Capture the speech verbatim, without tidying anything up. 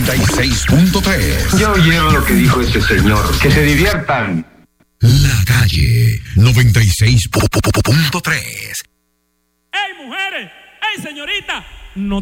noventa y seis punto tres. Ya oyeron lo que dijo ese señor. Que se diviertan. La Calle noventa y seis punto tres. ¡Ey, mujeres! ¡Ey, señorita! No